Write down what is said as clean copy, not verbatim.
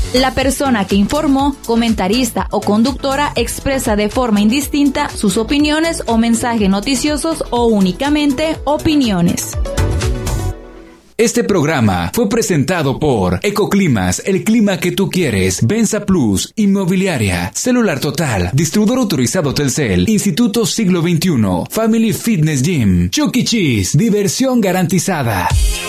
La persona que informó, comentarista o conductora expresa de forma indistinta sus opiniones o mensajes noticiosos o únicamente opiniones. Este programa fue presentado por Ecoclimas, el clima que tú quieres, Benza Plus, Inmobiliaria, Celular Total, Distribuidor Autorizado Telcel, Instituto Siglo XXI, Family Fitness Gym, Chuck E. Cheese, diversión garantizada.